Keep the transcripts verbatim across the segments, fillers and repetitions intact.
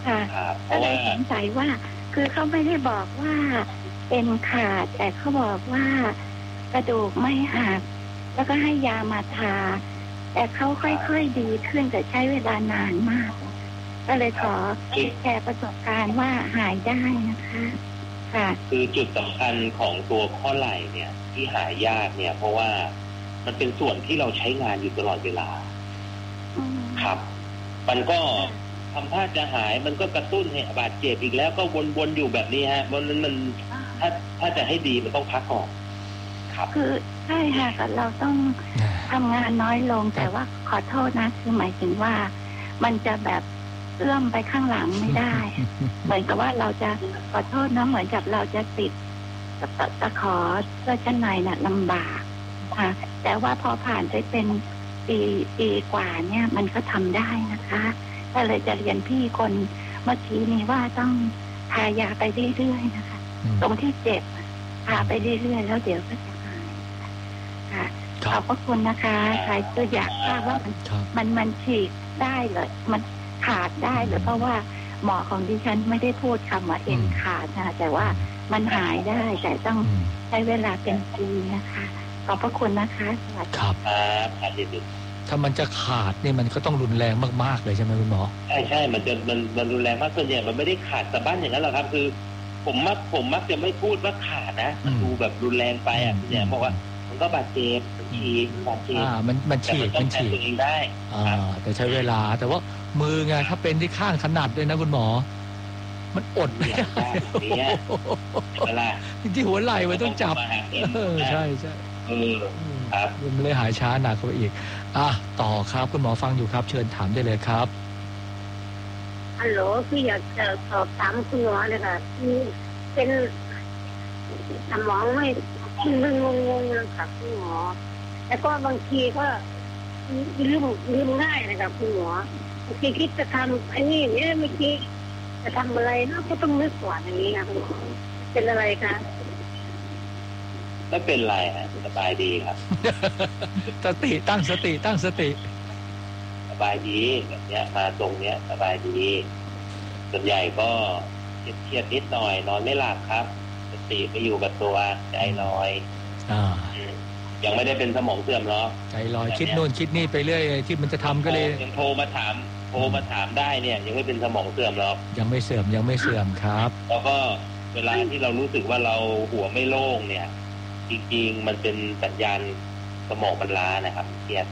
ค่ะก็เลยสงสัยว่าคือเขาไม่ได้บอกว่าเป็นขาดแต่เขาบอกว่ากระดูกไม่หักแล้วก็ให้ยามาทาแต่เขาค่อยๆดีขึ้นแต่ใช้เวลานานมากก็เลยขอแชร์ประสบการณ์ว่าหายได้นะคะค่ะคือจุดสำคัญของตัวข้อไหล่เนี่ยที่หายยากเนี่ยเพราะว่ามันเป็นส่วนที่เราใช้งานอยู่ตลอดเวลาครับมันก็ทำท่าจะหายมันก็กระตุ้นให้บาดเจ็บอีกแล้วก็วนๆอยู่แบบนี้ฮะมันมันถ้าถ้าจะให้ดีมันต้องพักก่อนครับคือใช่ค่ะเราต้องทำงานน้อยลงแต่ว่าขอโทษนะคือหมายถึงว่ามันจะแบบเอื้อมไปข้างหลังไม่ได้เหมือนกับว่าเราจะขอโทษนะเหมือนกับเราจะติดตะขอเสื้อชั้นในน่ะลำบากค่ะแต่ว่าพอผ่านไปเป็นปีปีกว่าเนี่ยมันก็ทำได้นะคะก็เลยจะเรียนพี่คนเมื่อกี้นี้ว่าต้องทายาไปเรื่อยๆนะคะตรงที่เจ็บทาไปเรื่อยๆแล้วเดี๋ยวก็จะหายค่ะขอบพระคุณนะคะใครก็อยากทราบว่ามันมันมันฉีกได้เลยมันขาดได้หรือเพราะว่าหมอของดิฉันไม่ได้พูดคำว่าเอ็นขาดนะแต่ว่ามันหายได้แต่ต้องใช้เวลาเป็นปีนะคะขอบพระคุณนะคะสวัสดีครับถ้ามันจะขาดนี่มันก็ต้องรุนแรงมากๆเลยใช่ไหมคุณหมอใช่ใช่มันจะมันมันรุนแรงมากส่วนใหญ่มันไม่ได้ขาดสะบั้นอย่างนั้นหรอกครับคือผมมักผมมักจะไม่พูดว่าขาดนะมันดูแบบรุนแรงไปอ่ะเนี่ยบอกว่ามันก็บาดเจ็บมันฉีกบาดเจ็บอ่ามันมันฉีกมันฉีกตัวเองได้อ่าแต่ใช้เวลาแต่ว่ามือไงถ้าเป็นที่ข้างถนัดด้วยนะคุณหมอมันอดไม่ได้เวลาที่หัวไหล่มันต้องจับเออใช่ใช่เออครับมันเลยหายช้าหนักเข้าไปอีกอ่ะต่อครับคุณหมอฟังอยู่ครับเชิญถามได้เลยครับฮัลโหลพี่อยากจะสอบถามคุณหมอเลยค่ะที่เป็นสมองไม่มึนงงๆนะคะคุณหมอแล้วก็บางทีก็ลืมลืมง่ายนะครับคุณหมอบางทีคิดจะทำไอ้นี่เนี่ยเมื่อกี้จะทำอะไรนะก็ต้องนึกก่อนอย่างนี้ค่ะคุณหมอเป็นอะไรคะไม่เป็นไรฮะสบายดีครับสติตั้งสติตั้งสติสบายดีแบบเนี้ยมาตรงเนี้ยสบายดีส่วนใหญ่ก็เครียดนิดหน่อยนอนไม่หลับครับสติไปอยู่กับตัวใจลอยอ่ายังไม่ได้เป็นสมองเสื่อมหรอกใจลอยคิดโน่นคิดนี่ไปเรื่อยที่มันจะทำก็เลยยังโทรมาถามโทรมาถามได้เนี่ยยังไม่เป็นสมองเสื่อมหรอกยังไม่เสื่อมยังไม่เสื่อมครับแล้วก็เวลาที่เรารู้สึกว่าเราหัวไม่โล่งเนี่ยจริงๆมันเป็นสัญญาณสมองมันล้านะครับเครียด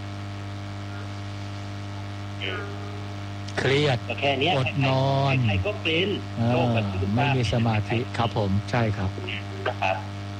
เครียดแค่นี้อดนอนใครก็เป็นโรคแบบนี้ไม่มีสมาธิครับผมใช่ครับครับ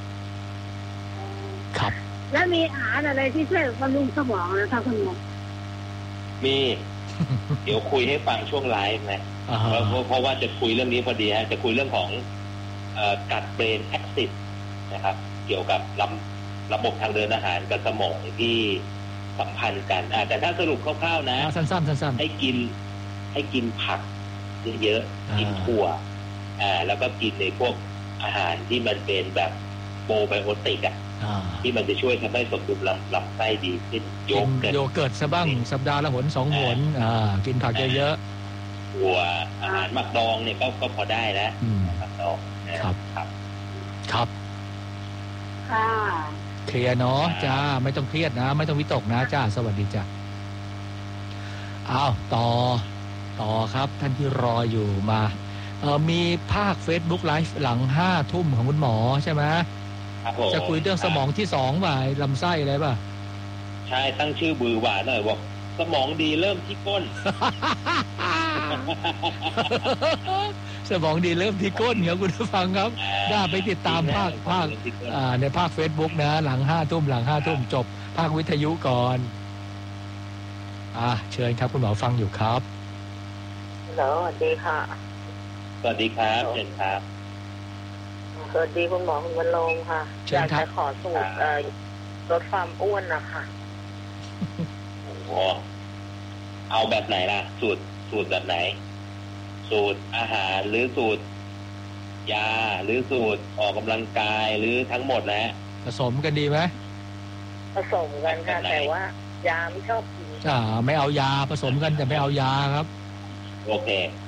ครับแล้วมีอาหารอะไรที่ช่วยบำรุงสมองนะคะคุณหมอมีเดี๋ยวคุยให้ฟังช่วงไลฟ์นะเพราะเพราะว่าจะคุยเรื่องนี้พอดีฮะจะคุยเรื่องของกัดเบรนแอคซิสนะครับเกี่ยวกับระระบบทางเดินอาหารกับสมองที่สัมพันธ์กันแต่ถ้าสรุปคร่าวๆนะสั้นๆสั้นๆให้กินให้กินผักเยอะๆกินถั่วอ่าแล้วก็กินในพวกอาหารที่มันเป็นแบบโปรไบโอติกอ่ะที่มันจะช่วยทำให้สมดุลลำลำไส้ดีขึ้นโยเกิร์ตโยเกิร์ตซะบ้างสัปดาห์ละหนสองหนอ่ากินผักเยอะๆถั่วอาหารหมักดองเนี่ยก็ก็พอได้แล้วหมักดองครับครับครับค่ะเคลียร์เนาะจ้าไม่ต้องเครียดนะไม่ต้องวิตกนะจ้าสวัสดีจ้าอ้าวต่อต่อครับท่านที่รออยู่มาเออมีภาค Facebook Live หลังห้าทุ่มของคุณหมอใช่ไหมจะคุยเรื่องสมองที่สองบ่ายลำไส้อะไรป่ะใช่ตั้งชื่อบือหวานหน่อยบอกสมองดีเริ่มที่ก้นสมองดีเริ่มที่ก้นครับคุณผู้ฟังครับได้ไปติดตามภาคภาคในภาค Facebook นะหลังห้าทุ่มหลังห้าทุ่มจบภาควิทยุก่อนอ่ะเชิญครับคุณหมอฟังอยู่ครับสวัสดีค่ะสวัสดีครับเชิญครับสวัสดีคุณหมอคุณบรรลงค่ะอยากจะขอสูตรลดความอ้วนนะคะโอ้โหเอาแบบไหนล่ะสูตรสูตรแบบไหนสูตรอาหารหรือสูตรยาหรือสูตรออกกำลังกายหรือทั้งหมดนะผสมกันดีไหมผสมกันค่ะแต่ว่ายาไม่ชอบกินอ่าไม่เอายาผสมกันแต่ไม่เอายาครับโอเคอ่ะ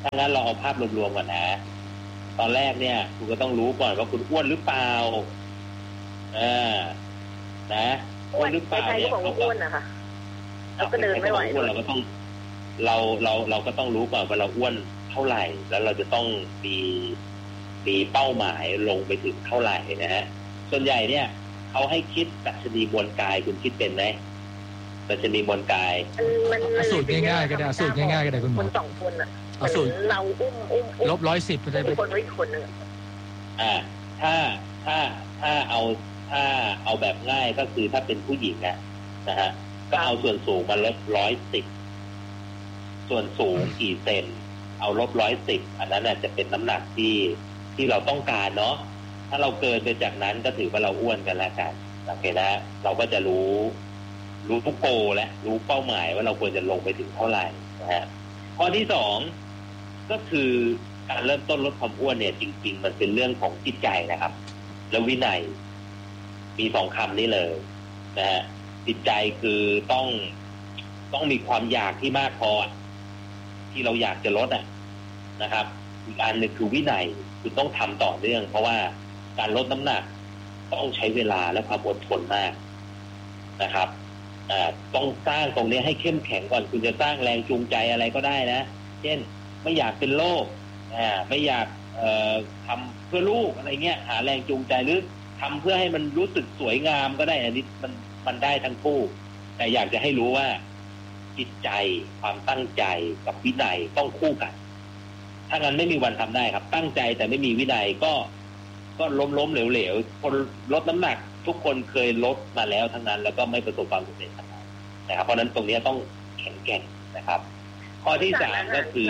ถ้างั้นเราเอาภาพรวมๆก่อนนะตอนแรกเนี่ยคุณก็ต้องรู้ก่อนว่าคุณอ้วนหรือเปล่าอ่านะอ้วนหรือเปล่าเนี่ยเขาก็อ้วนนะคะเราก็เดินไม่ไหวอ้วนเราก็ต้องเราเราเราก็ต้องรู้ก่อนว่าเราอ้วนเท่าไหร่แล้วเราจะต้องมีมีเป้าหมายลงไปถึงเท่าไหร่นะฮะส่วนใหญ่เนี่ยเขาให้คิดดัชนีมวลกายคุณคิดเป็นไหมดัชนีมวลกายสูตรง่ายๆก็ได้สูตรง่ายๆก็ได้คุณหมอคนสองคนอ่ะเอาสูตรเราอุ้มอุ้มลบร้อยสิบก็ได้คนไว้คนหนึ่งอ่าถ้าถ้าถ้าเอาถ้าเอาแบบง่ายก็คือถ้าเป็นผู้หญิงนะนะฮะก็เอาส่วนสูงมาลบร้อยสิบส่วนสูงกี่เซนเอาลบร้อยสิบอันนั้นจะเป็นน้ำหนักที่ที่เราต้องการเนาะถ้าเราเกินไปจากนั้นก็ถือว่าเราอ้วนกันแล้วกันโอเคนะเราก็จะรู้รู้ทุกโกและรู้เป้าหมายว่าเราควรจะลงไปถึงเท่าไหร่นะฮะข้อที่สองก็คือการเริ่มต้นลดความอ้วนเนี่ยจริงๆมันเป็นเรื่องของจิตใจนะครับและวินัยมีสองคำนี้เลยนะฮะจิตใจคือต้องต้องมีความอยากที่มากพอที่เราอยากจะลดอ่ะนะครับอีกอันหนึ่งคือวินัยคือต้องทำต่อเนื่องเพราะว่าการลดน้ำหนักต้องใช้เวลาและความอดทนมากนะครับอ่าต้องสร้างตรงนี้ให้เข้มแข็งก่อนคุณจะสร้างแรงจูงใจอะไรก็ได้นะเช่นไม่อยากเป็นโรคอ่าไม่อยากเอ่อทำเพื่อลูกอะไรเงี้ยหาแรงจูงใจหรือทำเพื่อให้มันรู้สึกสวยงามก็ได้อันนี้มันมันได้ทั้งคู่แต่อยากจะให้รู้ว่าจิตใจความตั้งใจกับวินัยต้องคู่กันถ้างั้นไม่มีวันทำได้ครับตั้งใจแต่ไม่มีวินัยก็ก็ล้มล้มเหลวๆคนลดน้ำหนักทุกคนเคยลดมาแล้วทั้งนั้นแล้วก็ไม่ประสบความสำเร็จทั้งนั้นนะครับเพราะนั้นตรงนี้ต้องแข็งแกร่งนะครับข้อที่สามก็คือ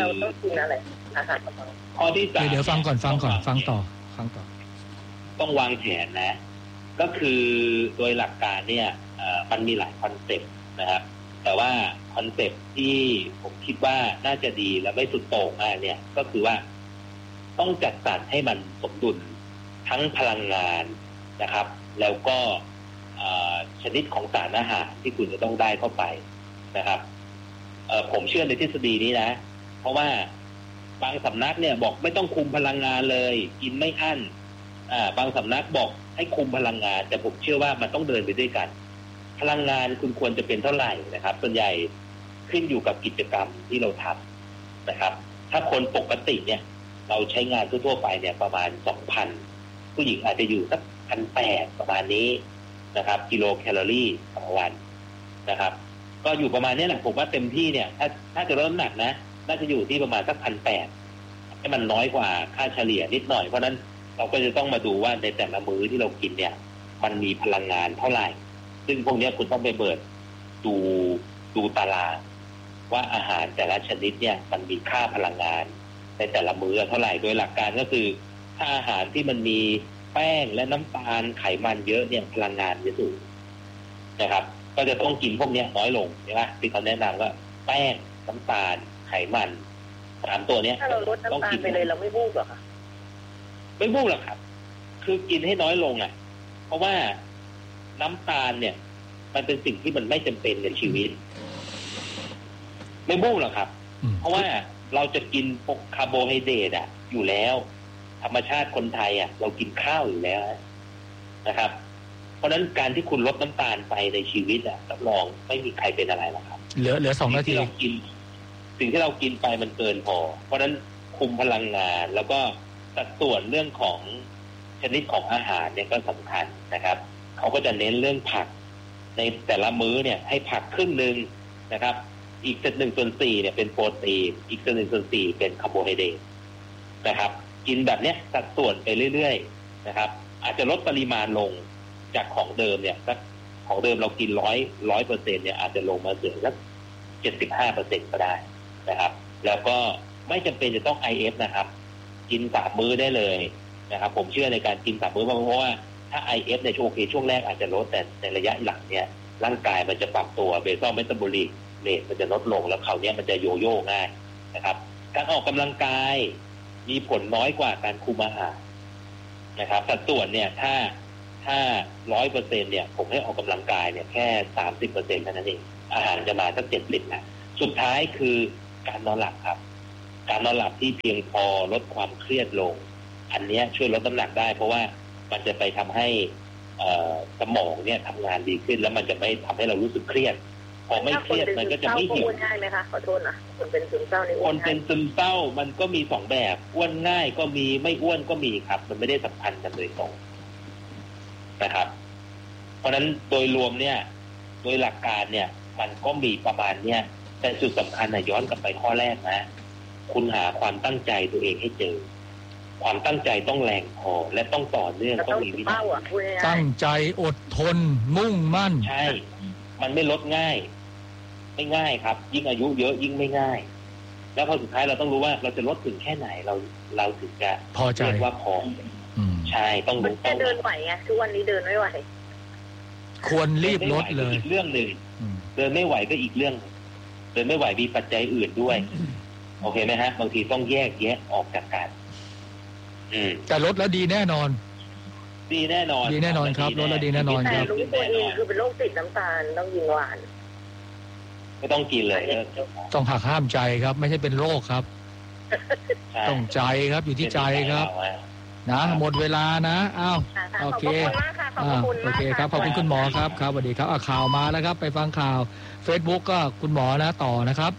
ข้อที่สามเดี๋ยวฟังก่อนฟังก่อนฟังต่อฟังต่อต้องวางแผนนะก็คือโดยหลักการเนี่ยมันมีหลายคอนเซ็ปต์นะครับแต่ว่าคอนเซ็ปต์ที่ผมคิดว่าน่าจะดีและไม่สุดโต่งมากเนี่ยก็คือว่าต้องจัดสรรให้มันสมดุลทั้งพลังงานนะครับแล้วก็ชนิดของสารอาหารที่คุณจะต้องได้เข้าไปนะครับผมเชื่อในทฤษฎีนี้นะเพราะว่าบางสำนักเนี่ยบอกไม่ต้องคุมพลังงานเลยกินไม่อั้นบางสำนักบอกให้คุมพลังงานแต่ผมเชื่อว่ามันต้องเดินไปด้วยกันพลังงานคุณควรจะเป็นเท่าไหร่นะครับส่วนใหญ่ขึ้นอยู่กับกิจกรรมที่เราทำนะครับถ้าคนปกติเนี่ยเราใช้งานทั่วๆไปเนี่ยประมาณ สองพัน ผู้หญิงอาจจะอยู่สัก หนึ่งพันแปดร้อย ประมาณนี้นะครับกิโลแคลอรี่ต่อวันนะครับก็อยู่ประมาณนี้แหละผมว่าเต็มที่เนี่ยถ้าถ้าจะลดน้ำหนักนะน่าจะอยู่ที่ประมาณสัก หนึ่งพันแปดร้อย ให้มันน้อยกว่าค่าเฉลี่ยนิดหน่อยเพราะนั้นเราก็จะต้องมาดูว่าในแต่ละมื้อที่เรากินเนี่ยมันมีพลังงานเท่าไหร่ซึ่งพวกนี้คุณต้องไปเปิดดูดูตารางว่าอาหารแต่ละชนิดเนี่ยมันมีค่าพลังงานในแต่ละมื้อเท่าไหร่โดยหลักการก็คือถ้าอาหารที่มันมีแป้งและน้ำตาลไขมันเยอะเนี่ยพลังงานจะสูงนะครับก็จะต้องกินพวกนี้น้อยลงใช่ไหมที่เขาแนะนำว่าแป้งน้ำตาลไขมันสามตัวนี้ถ้าเราลดน้ำตาลไปเลยเราไม่บูบหรอคะไม่บูบหรอกครับคือกินให้น้อยลงอ่ะเพราะว่าน้ำตาลเนี่ยมันเป็นสิ่งที่มันไม่จำเป็นในชีวิตไม่บู้หรอกครับเพราะว่าเราจะกินพวกคาร์โบไฮเดรตอ่ะอยู่แล้วธรรมชาติคนไทยอ่ะเรากินข้าวอยู่แล้วนะครับเพราะฉะนั้นการที่คุณลดน้ำตาลไปในชีวิตอ่ะรับรองไม่มีใครเป็นอะไรหรอกครับเหลือเหลือสองนาทีเรากินสิ่งที่เรากินไปมันเกินพอเพราะฉะนั้นคุมพลังงานแล้วก็สัดส่วนเรื่องของชนิดของอาหารเนี่ยก็สำคัญนะครับเขาก็จะเน้นเรื่องผักในแต่ละมื้อเนี่ยให้ผักครึ่งหนึ่งนะครับอีกสักหนึ่งส่วนสี่เนี่ยเป็นโปรตีนอีกสักหนึ่งส่วนสี่เป็นคาร์โบไฮเดรตนะครับกินแบบเนี้ยสัดส่วนไปเรื่อยๆนะครับอาจจะลดปริมาณลงจากของเดิมเนี่ยสักของเดิมเรากินร้อยร้อยเปอร์เซ็นต์เนี่ยอาจจะลงมาเหลือสักเจ็ดสิบห้าเปอร์เซ็นต์ก็ได้นะครับแล้วก็ไม่จำเป็นจะต้อง ไอ เอฟ นะครับกินสามมื้อได้เลยนะครับผมเชื่อในการกินสามมื้อเพราะว่าถ้า ไอ เอฟ ในช่วงโอเคช่วงแรกอาจจะลดแต่ในระยะหลังเนี่ยร่างกายมันจะปรับตัวเบซอลเมตาบอลิกเรทมันจะลดลงแล้วคราวนี้มันจะโยโย่ง่ายนะครับการออกกำลังกายมีผลน้อยกว่าการคุมอาหารนะครับสัดส่วนเนี่ยถ้าถ้า ร้อยเปอร์เซ็นต์ เนี่ยผมให้ออกกำลังกายเนี่ยแค่ สามสิบเปอร์เซ็นต์ เท่านั้นเองอาหารจะมาสักเจ็ดสิบนะสุดท้ายคือการนอนหลับครับการนอนหลับที่เพียงพอลดความเครียดลงอันนี้ช่วยลดน้ำหนักได้เพราะว่ามันจะไปทำให้สมองเนี่ยทำงานดีขึ้นแล้วมันจะไม่ทำให้เรารู้สึกเครียดพอไม่เครียดมันก็จะไม่หิวง่ายไหมคะขอโทษนะคนเป็นซึมเศร้านี่คนเป็นซึมเศร้ามันก็มีสองแบบอ้วนง่ายก็มีไม่อ้วนก็มีครับมันไม่ได้สัมพันธ์กันโดยตรงนะครับเพราะฉะนั้นโดยรวมเนี่ยโดยหลักการเนี่ยมันก็มีประมาณเนี่ยแต่จุดสำคัญนะย้อนกลับไปข้อแรกนะคุณหาความตั้งใจตัวเองให้เจอความตั้งใจต้องแรงพอและต้องต่อเนื่องต้องมีวินัยตั้งใจอดทนมุ่งมั่นใช่มันไม่ลดง่ายไม่ง่ายครับยิ่งอายุเยอะยิ่งไม่ง่ายแล้วพอสุดท้ายเราต้องรู้ว่าเราจะลดถึงแค่ไหนเราเราถึงจะพอใจว่าพอใช่ต้องรู้ต้องเดินไหวไงทุกวันนี้เดินไม่ไหวควรรีบลดเลยอีกเรื่องหนึ่งเดินไม่ไหวก็อีกเรื่องเดินไม่ไหวมีปัจจัยอื่นด้วยโอเคไหมฮะบางทีต้องแยกแยะออกจากกันแต่ลดแล้วดีแน่นอนดีแน่นอนดีแน่นอนครับลดแล้วดีแน่นอนครับรู้ตัวเองคือเป็นโรคติดน้ำตาลต้องกินหวานไม่ต้องกินเลยต้องหักห้ามใจครับไม่ใช่เป็นโรคครับต้องใจครับอยู่ที่ใจครับนะหมดเวลานะอ้าวโอเคโอเคครับขอบคุณคุณหมอครับครับสวัสดีครับข่าวมาแล้วครับไปฟังข่าว Facebook ก็คุณหมอนะต่อนะครับ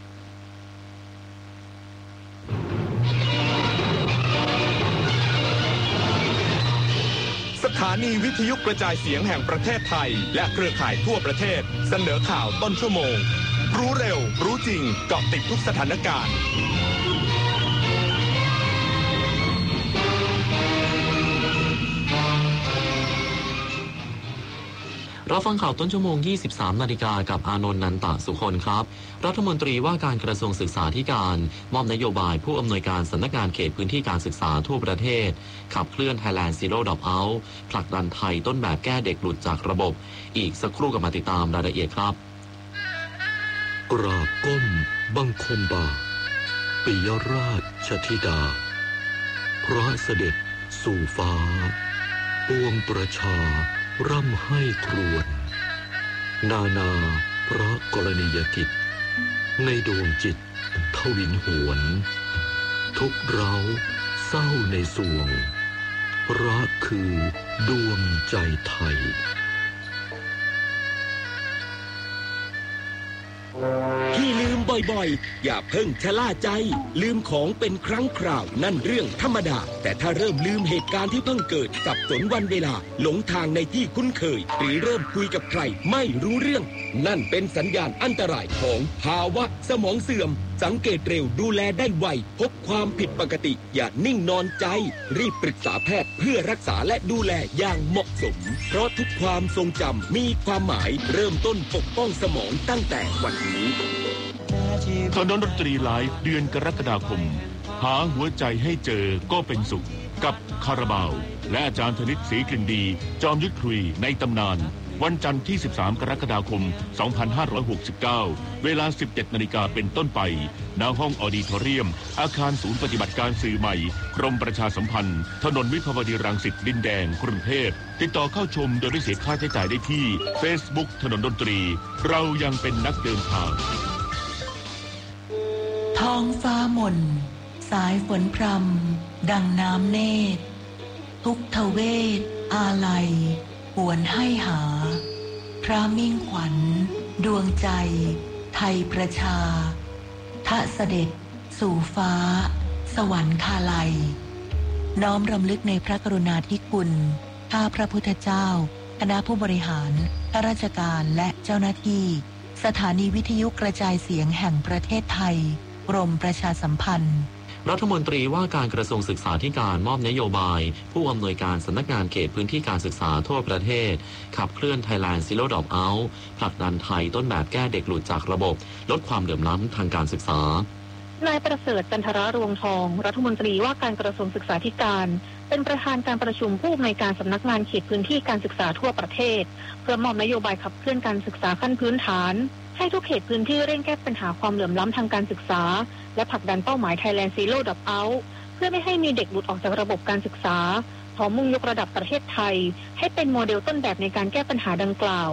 สถานีวิทยุกระจายเสียงแห่งประเทศไทยและเครือข่ายทั่วประเทศเสนอข่าวต้นชั่วโมงรู้เร็วรู้จริงเกาะติดทุกสถานการณ์รับฟังข่าวต้นชั่วโมง ยี่สิบสาม นาฬิกากับอานนท์ นันตสุคนครับรัฐมนตรีว่าการกระทรวงศึกษาธิการมอบนโยบายผู้อำนวยการสำนักงานเขตพื้นที่การศึกษาทั่วประเทศขับเคลื่อน Thailand Zero Dropout ผลักดันไทยต้นแบบแก้เด็กหลุดจากระบบอีกสักครู่กับมาติดตามรายละเอียดครับกราบก้มบังคมบาปิยราชธิดาพระเสด็จสู่ฟ้าปวงประชาร่ำให้ครวญนานาพระกรณียกิจในดวงจิตทวินหวนทุกเร้าเศร้าในสวงรักคือดวงใจไทยที่ลืมบ่อยๆอย่าเพิ่งชะล่าใจลืมของเป็นครั้งคราวนั่นเรื่องธรรมดาแต่ถ้าเริ่มลืมเหตุการณ์ที่เพิ่งเกิดสับสนวันเวลาหลงทางในที่คุ้นเคยหรือเริ่มคุยกับใครไม่รู้เรื่องนั่นเป็นสัญญาณอันตรายของภาวะสมองเสื่อมสังเกตเร็วดูแลได้ไวพบความผิดปกติอย่านิ่งนอนใจรีบปรึกษาแพทย์เพื่อรักษาและดูแลอย่างเหมาะสมเพราะทุกความทรงจำมีความหมายเริ่มต้นปกป้องสมองตั้งแต่วันนี้ถนนดนตรีไลฟ์เดือนกรกฎาคมหาหัวใจให้เจอก็เป็นสุขกับคาราบาวและอาจารย์ธนิตศรีกลิ่นดีจอมยุทธคุยในตำนานวันจันทร์ที่สิบสามกรกฎาคมสองพันห้าร้อยหกสิบเก้าเวลา สิบเจ็ดนาฬิกาเป็นต้นไปณห้องออดิทอเรียมอาคารศูนย์ปฏิบัติการสื่อใหม่กรมประชาสัมพันธ์ถนนวิภาวดีรังสิตดินแดงกรุงเทพติดต่อเข้าชมโดยไม่เสียค่าใช้จ่ายได้ที่ Facebook ถนนดนตรีเรายังเป็นนักเดินทางท้องฟ้ามนสายฝนพรำดังน้ำเนตรทุกทเวทอาลัยหวนให้หาพระมิ่งขวัญดวงใจไทยประชาทะเสด็จสู่ฟ้าสวรรคาลัยน้อมรำลึกในพระกรุณาธิคุณข้าพระพุทธเจ้าคณะผู้บริหารข้าราชการและเจ้าหน้าที่สถานีวิทยุกระจายเสียงแห่งประเทศไทยกรมประชาสัมพันธ์รัฐมนตรีว่าการกระทรวงศึกษาธิการมอบนโยบายผู้อำนวยการสำนักงานเขตพื้นที่การศึกษาทั่วประเทศขับเคลื่อน Thailand Zero Dropout ผลักดันไทยต้นแบบแก้เด็กหลุดจากระบบลดความเหลื่อมล้ำทางการศึกษานายประเสริฐจันทรรวงทองรัฐมนตรีว่าการกระทรวงศึกษาธิการเป็นประธานการประชุมผู้อำนวยการสำนักงานเขตพื้นที่การศึกษาทั่วประเทศเพื่อมอบนโยบายขับเคลื่อนการศึกษาขั้นพื้นฐานให้ทุกเขตพื้นที่เร่งแก้ปัญหาความเหลื่อมล้ำทางการศึกษาและผลักดันเป้าหมาย Thailand Zero Dropout เพื่อไม่ให้มีเด็กหลุดออกจากระบบการศึกษาพร้อมมุ่งยกระดับประเทศไทยให้เป็นโมเดลต้นแบบในการแก้ปัญหาดังกล่าว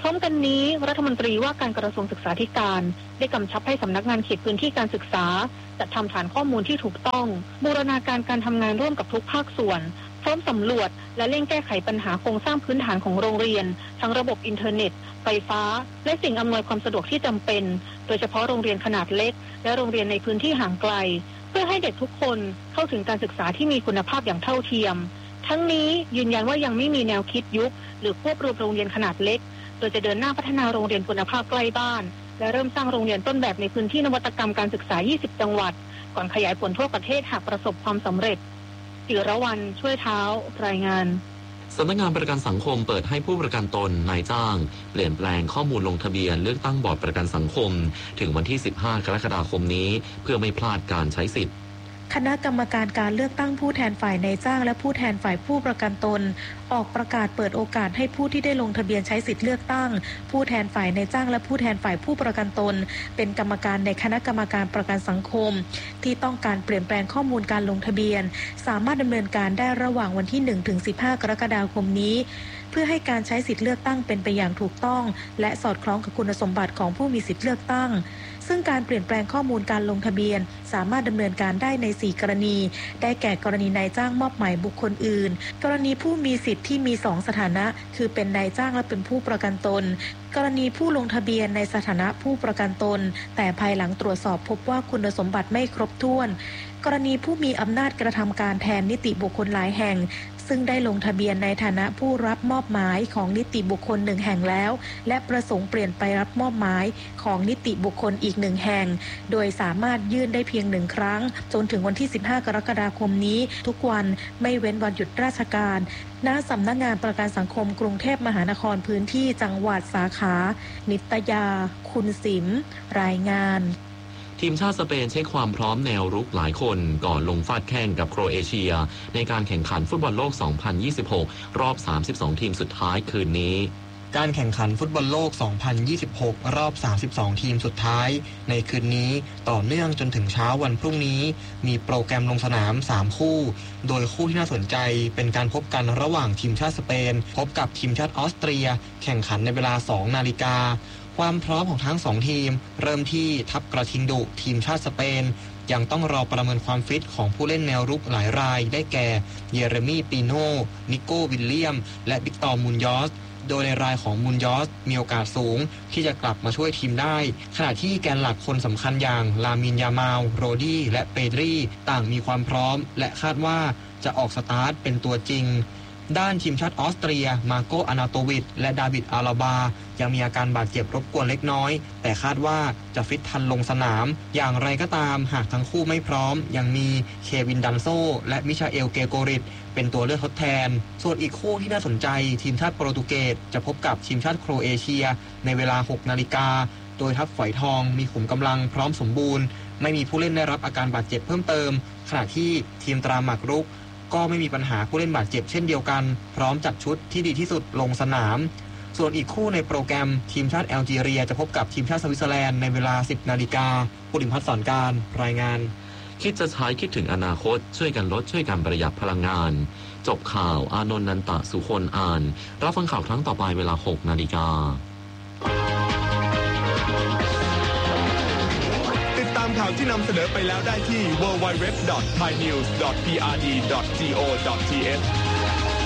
พร้อมกันนี้รัฐมนตรีว่าการกระทรวงศึกษาธิการได้กำชับให้สำนักงานเขตพื้นที่การศึกษาจัดทำฐานข้อมูลที่ถูกต้องบูรณาการการทำงานร่วมกับทุกภาคส่วนพร้อมสำรวจและเร่งแก้ไขปัญหาโครงสร้างพื้นฐานของโรงเรียนทั้งระบบอินเทอร์เน็ตไฟฟ้าและสิ่งอำนวยความสะดวกที่จำเป็นโดยเฉพาะโรงเรียนขนาดเล็กและโรงเรียนในพื้นที่ห่างไกลเพื่อให้เด็กทุกคนเข้าถึงการศึกษาที่มีคุณภาพอย่างเท่าเทียมทั้งนี้ยืนยันว่ายังไม่มีแนวคิดยุบหรือควบรวมโรงเรียนขนาดเล็กโดยจะเดินหน้าพัฒนาโรงเรียนคุณภาพใกล้บ้านและเริ่มสร้างโรงเรียนต้นแบบในพื้นที่นวัตกรรมการศึกษายี่สิบจังหวัดก่อนขยายผลทั่วประเทศหากประสบความสำเร็จจิรวรรณช่วยเท้ารายงานสำนักงานประกันสังคมเปิดให้ผู้ประกันตนนายจ้างเปลี่ยนแปลงข้อมูลลงทะเบียนเลือกตั้งบอร์ดประกันสังคมถึงวันที่สิบห้ากรกฎาคมนี้เพื่อไม่พลาดการใช้สิทธิ์คณะกรรมการการเลือกตั้งผู้แทนฝ่ายนายจ้างและผู้แทนฝ่ายผู้ประกันตนออกประกาศเปิดโอกาสให้ผู้ที่ได้ลงทะเบียนใช้สิทธิ์เลือกตั้งผู้แทนฝ่ายนายจ้างและผู้แทนฝ่ายผู้ประกันตนเป็นกรรมการในคณะกรรมการประกันสังคมที่ต้องการเปลี่ยนแปลงข้อมูลการลงทะเบียนสามารถดำเนินการได้ระหว่างวันที่หนึ่งถึงสิบห้ากรกฎาคมนี้เพื่อให้การใช้สิทธิ์เลือกตั้งเป็นไปอย่างถูกต้องและสอดคล้องกับคุณสมบัติของผู้มีสิทธิ์เลือกตั้งซึ่งการเปลี่ยนแปลงข้อมูลการลงทะเบียนสามารถดำเนินการได้ในสี่กรณีได้แก่กรณีนายจ้างมอบหมายบุคคลอื่นกรณีผู้มีสิทธิ์ที่มีสองสถานะคือเป็นนายจ้างและเป็นผู้ประกันตนกรณีผู้ลงทะเบียนในสถานะผู้ประกันตนแต่ภายหลังตรวจสอบพบว่าคุณสมบัติไม่ครบถ้วนกรณีผู้มีอำนาจกระทำการแทนนิติบุคคลหลายแห่งซึ่งได้ลงทะเบียนในฐานะผู้รับมอบหมายของนิติบุคคลหนึ่งแห่งแล้วและประสงค์เปลี่ยนไปรับมอบหมายของนิติบุคคลอีกหนึ่งแห่งโดยสามารถยื่นได้เพียงหนึ่งครั้งจนถึงวันที่สิบห้ากรกฎาคมนี้ทุกวันไม่เว้นวันหยุดราชการณสำนักงานประกันสังคมกรุงเทพมหานครพื้นที่จังหวัดสาขานิตยาคุณสิมรายงานทีมชาติสเปนเช็คความพร้อมแนวรุกหลายคนก่อนลงฟาดแข่งกับโครเอเชียในการแข่งขันฟุตบอลโลก สองพันยี่สิบหก รอบ สามสิบสอง ทีมสุดท้ายคืนนี้การแข่งขันฟุตบอลโลก สองพันยี่สิบหก รอบ สามสิบสอง ทีมสุดท้ายในคืนนี้ต่อเนื่องจนถึงเช้าวันพรุ่งนี้มีโปรแกรมลงสนามสามคู่โดยคู่ที่น่าสนใจเป็นการพบกันระหว่างทีมชาติสเปนพบกับทีมชาติออสเตรียแข่งขันในเวลา สองนาฬิกาความพร้อมของทั้งสองทีมเริ่มที่ทัพกระทิงดุทีมชาติสเปนยังต้องรอประเมินความฟิตของผู้เล่นแนวรุกหลายรายได้แก่เยเรมีปีโน่นิโก้วิลเลียมและวิกตอร์มูนยอสโดยในรายของมูนยอสมีโอกาสสูงที่จะกลับมาช่วยทีมได้ขณะที่แกนหลักคนสำคัญอย่างลามินยามาลโรดี้และเปดรีต่างมีความพร้อมและคาดว่าจะออกสตาร์ทเป็นตัวจริงด้านทีมชาติออสเตรียมาโกอานาโตวิชและดาวิดอาราบายังมีอาการบาดเจ็บรบกวนเล็กน้อยแต่คาดว่าจะฟิตทันลงสนามอย่างไรก็ตามหากทั้งคู่ไม่พร้อมยังมีเควินดันโซและมิชาเอลเกโกริตเป็นตัวเลือกทดแทนส่วนอีกคู่ที่น่าสนใจทีมชาติโปรตุเกสจะพบกับทีมชาติโครเอเชียในเวลา หกนาฬิกาโดยทัพฝอยทองมีขุมกำลังพร้อมสมบูรณ์ไม่มีผู้เล่นได้รับอาการบาดเจ็บเพิ่มเติมขณะที่ทีมตราหมากรุกก็ไม่มีปัญหาผู้เล่นบาดเจ็บเช่นเดียวกันพร้อมจัดชุดที่ดีที่สุดลงสนามส่วนอีกคู่ในโปรแกรมทีมชาติแอลจีเรียจะพบกับทีมชาติสวิตเซอร์แลนด์ในเวลา สิบนาฬิกาปุริมพัฒน์สอนการรายงานคิดจะใช้คิดถึงอนาคตช่วยกันลดช่วยกันประหยัดพลังงานจบข่าวอานนท์นันตะสุคนอ่านรับฟังข่าวครั้งต่อไปเวลา หกนาฬิกาติดตามข่าวที่นำเสนอไปแล้วได้ที่ ดับเบิลยู ดับเบิลยู ดับเบิลยู ดอท ไทยนิวส์ ดอท พี อาร์ ดี ดอท โก ดอท ที เอช